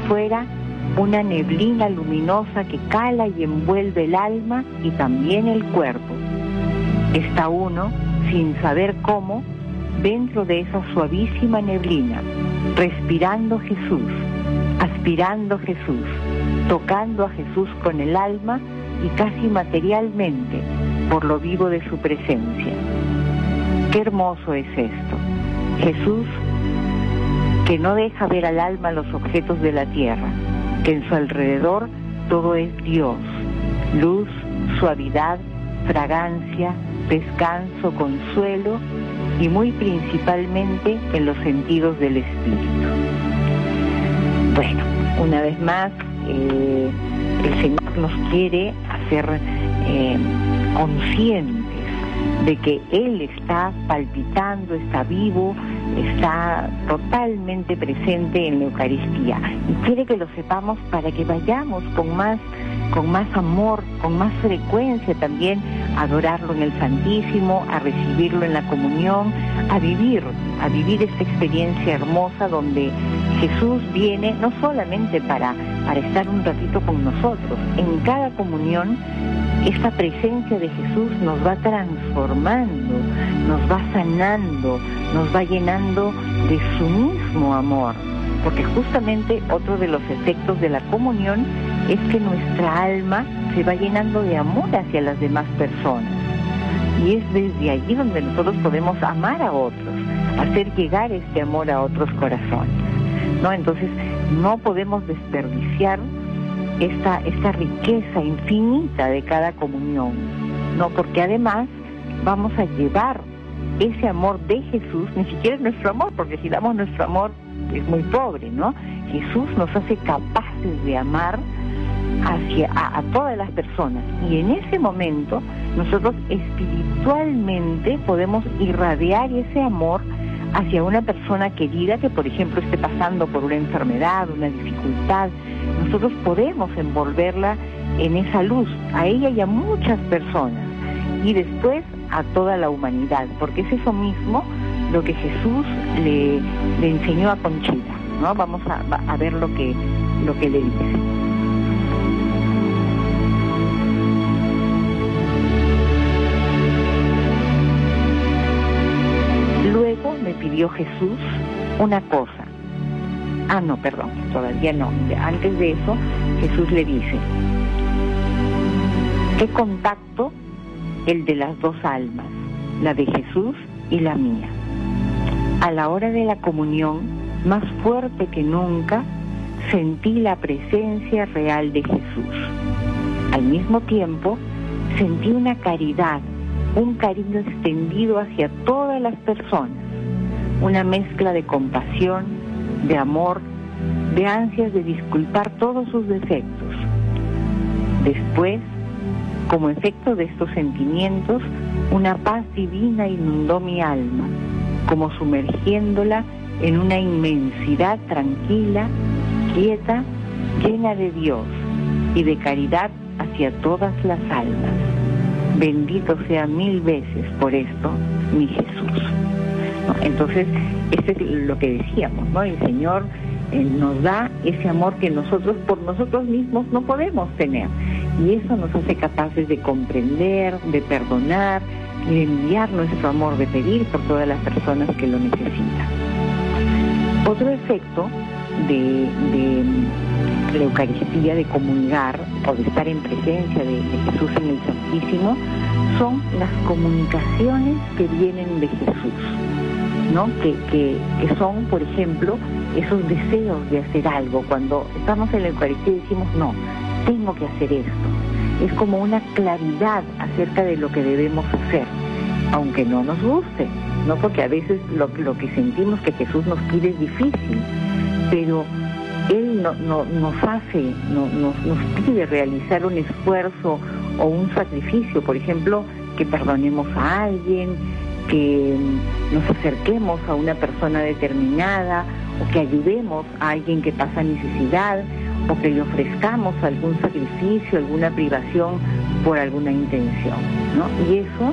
fuera una neblina luminosa que cala y envuelve el alma y también el cuerpo. Está uno, sin saber cómo, dentro de esa suavísima neblina, respirando Jesús, aspirando Jesús, tocando a Jesús con el alma y casi materialmente por lo vivo de su presencia. Qué hermoso es esto. Jesús, que no deja ver al alma los objetos de la tierra, que en su alrededor todo es Dios, luz, suavidad, fragancia, descanso, consuelo y muy principalmente en los sentidos del espíritu. Bueno, una vez más, el Señor nos quiere hacer conscientes de que Él está palpitando, está vivo, está totalmente presente en la Eucaristía y quiere que lo sepamos para que vayamos con más amor, con más frecuencia también a adorarlo en el Santísimo, a recibirlo en la comunión, a vivir esta experiencia hermosa donde Jesús viene no solamente para estar un ratito con nosotros. En cada comunión esta presencia de Jesús nos va transformando, nos va sanando, nos va llenando de su mismo amor, porque justamente otro de los efectos de la comunión es que nuestra alma se va llenando de amor hacia las demás personas, y es desde allí donde nosotros podemos amar a otros, hacer llegar este amor a otros corazones, ¿no? Entonces no podemos desperdiciar esta riqueza infinita de cada comunión, ¿no? Porque además vamos a llevar ese amor de Jesús, ni siquiera es nuestro amor, porque si damos nuestro amor es muy pobre, ¿no? Jesús nos hace capaces de amar a todas las personas, y en ese momento nosotros espiritualmente podemos irradiar ese amor hacia una persona querida que, por ejemplo, esté pasando por una enfermedad, una dificultad. Nosotros podemos envolverla en esa luz, a ella y a muchas personas, y después a toda la humanidad, porque es eso mismo lo que Jesús le enseñó a Conchita, ¿no? Vamos a ver lo que le dice. Luego me pidió Jesús una cosa. Todavía no. Antes de eso, Jesús le dice: ¿qué contacto? El de las dos almas, la de Jesús y la mía. A la hora de la comunión, más fuerte que nunca, sentí la presencia real de Jesús. Al mismo tiempo, sentí una caridad, un cariño extendido hacia todas las personas, una mezcla de compasión, de amor, de ansias de disculpar todos sus defectos. Después, como efecto de estos sentimientos, una paz divina inundó mi alma, como sumergiéndola en una inmensidad tranquila, quieta, llena de Dios y de caridad hacia todas las almas. Bendito sea 1000 veces por esto mi Jesús, ¿no? Entonces, eso es lo que decíamos, ¿no? El Señor nos da ese amor que nosotros por nosotros mismos no podemos tener, y eso nos hace capaces de comprender, de perdonar y de enviar nuestro amor, de pedir por todas las personas que lo necesitan. Otro efecto de la Eucaristía, de comulgar o de estar en presencia de Jesús en el Santísimo, son las comunicaciones que vienen de Jesús, ¿no? Que son, por ejemplo, esos deseos de hacer algo. Cuando estamos en la Eucaristía decimos, no, tengo que hacer esto. Es como una claridad acerca de lo que debemos hacer, aunque no nos guste, ¿no? Porque a veces lo que sentimos que Jesús nos pide es difícil, pero Él nos pide realizar un esfuerzo o un sacrificio, por ejemplo, que perdonemos a alguien, que nos acerquemos a una persona determinada, o que ayudemos a alguien que pasa necesidad, o que le ofrezcamos algún sacrificio, alguna privación por alguna intención, ¿no? Y eso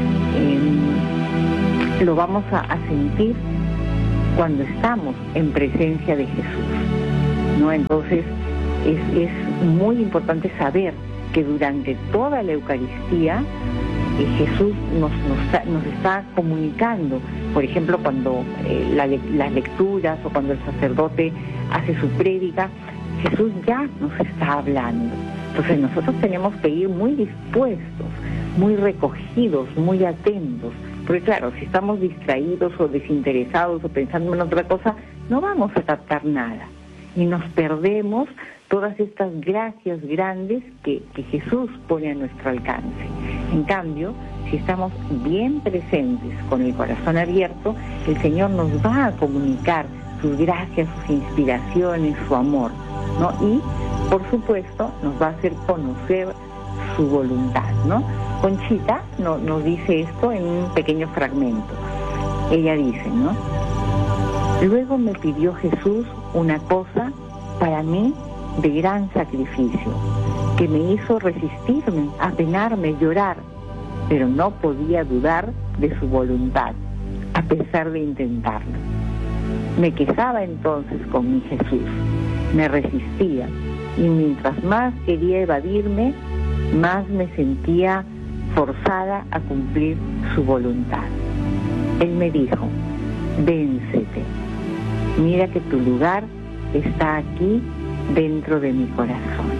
lo vamos a sentir cuando estamos en presencia de Jesús. ¿no? Entonces es muy importante saber que durante toda la Eucaristía Jesús nos está comunicando. Por ejemplo, cuando las lecturas o cuando el sacerdote hace su prédica, Jesús ya nos está hablando. Entonces nosotros tenemos que ir muy dispuestos, muy recogidos, muy atentos, porque claro, si estamos distraídos o desinteresados o pensando en otra cosa, no vamos a captar nada y nos perdemos todas estas gracias grandes que Jesús pone a nuestro alcance. En cambio, si estamos bien presentes, con el corazón abierto, el Señor nos va a comunicar sus gracias, sus inspiraciones, su amor, ¿no? Y, por supuesto, nos va a hacer conocer su voluntad, ¿no? Conchita nos dice esto en un pequeño fragmento. Ella dice, ¿no? Luego me pidió Jesús una cosa para mí de gran sacrificio, que me hizo resistirme, apenarme, llorar, pero no podía dudar de su voluntad, a pesar de intentarlo. Me quejaba entonces con mi Jesús, me resistía, y mientras más quería evadirme, más me sentía forzada a cumplir su voluntad. Él me dijo, véncete, mira que tu lugar está aquí dentro de mi corazón.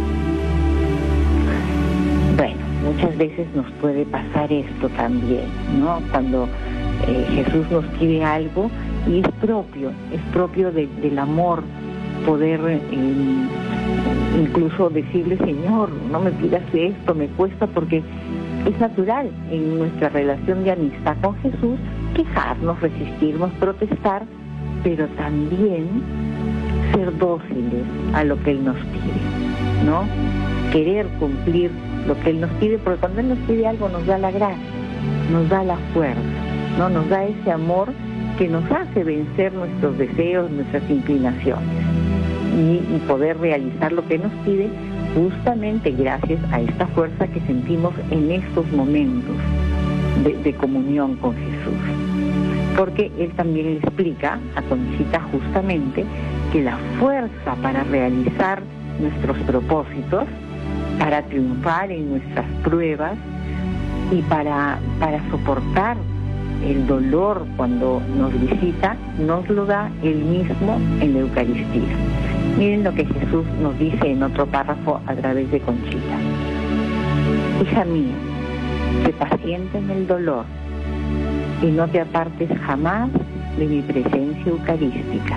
Bueno, muchas veces nos puede pasar esto también, ¿no? Cuando Jesús nos pide algo y es propio del amor poder incluso decirle, Señor, no me pidas esto, me cuesta, porque es natural en nuestra relación de amistad con Jesús quejarnos, resistirnos, protestar, pero también ser dóciles a lo que Él nos pide, ¿no? Querer cumplir lo que Él nos pide, porque cuando Él nos pide algo nos da la gracia, nos da la fuerza, ¿no? Nos da ese amor que nos hace vencer nuestros deseos, nuestras inclinaciones y poder realizar lo que nos pide justamente gracias a esta fuerza que sentimos en estos momentos de comunión con Jesús. Porque Él también le explica a Conchita justamente que la fuerza para realizar nuestros propósitos, para triunfar en nuestras pruebas y para soportar el dolor cuando nos visita, nos lo da Él mismo en la Eucaristía. Miren lo que Jesús nos dice en otro párrafo a través de Conchita. Hija mía, sé paciente en el dolor y no te apartes jamás de mi presencia eucarística.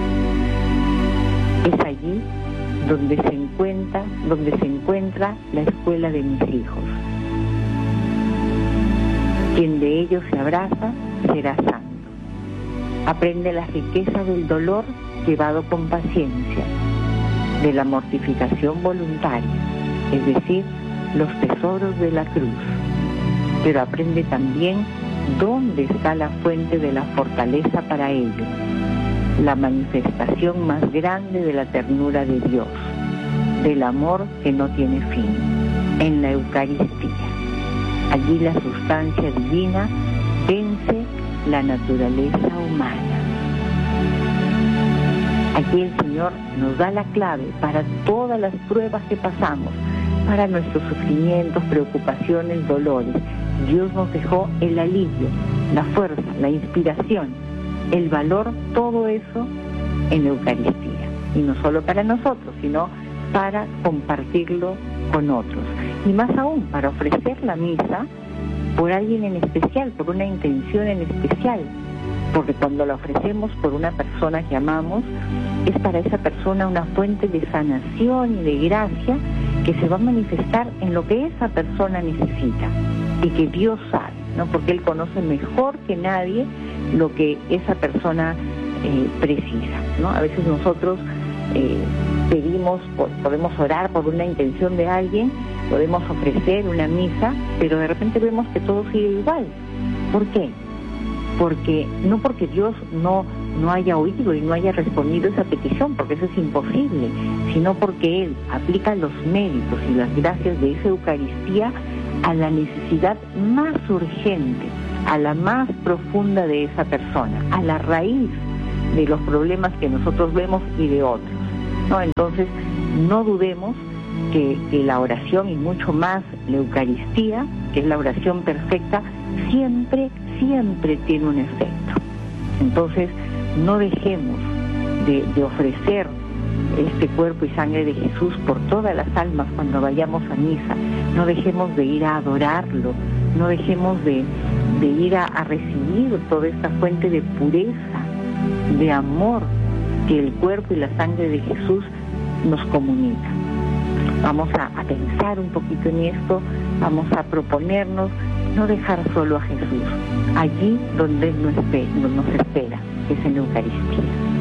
Es allí donde se encuentra la escuela de mis hijos. Quien de ellos se abraza será santo. Aprende la riqueza del dolor llevado con paciencia, de la mortificación voluntaria, es decir, los tesoros de la cruz. Pero aprende también dónde está la fuente de la fortaleza para ello, la manifestación más grande de la ternura de Dios, del amor que no tiene fin, en la Eucaristía. Allí la sustancia divina vence la naturaleza humana. Aquí el Señor nos da la clave para todas las pruebas que pasamos, para nuestros sufrimientos, preocupaciones, dolores. Dios nos dejó el alivio, la fuerza, la inspiración, el valor, todo eso en la Eucaristía. Y no solo para nosotros, sino para compartirlo con otros. Y más aún, para ofrecer la misa por alguien en especial, por una intención en especial. Porque cuando la ofrecemos por una persona que amamos, es para esa persona una fuente de sanación y de gracia que se va a manifestar en lo que esa persona necesita y que Dios sabe, ¿no? Porque Él conoce mejor que nadie lo que esa persona precisa, ¿no? A veces nosotros pedimos, podemos orar por una intención de alguien, podemos ofrecer una misa, pero de repente vemos que todo sigue igual. ¿Por qué? No porque Dios no haya oído y no haya respondido esa petición, porque eso es imposible, sino porque Él aplica los méritos y las gracias de esa Eucaristía a la necesidad más urgente, a la más profunda de esa persona, a la raíz de los problemas que nosotros vemos y de otros. ¿no? Entonces, no dudemos que la oración, y mucho más la Eucaristía, que es la oración perfecta, siempre tiene un efecto. Entonces, no dejemos de ofrecer este cuerpo y sangre de Jesús por todas las almas cuando vayamos a misa. No dejemos de ir a adorarlo, no dejemos de ir a recibir toda esta fuente de pureza, de amor que el cuerpo y la sangre de Jesús nos comunica. Vamos a pensar un poquito en esto, vamos a proponernos no dejar solo a Jesús allí donde Él nos espera, que es en la Eucaristía.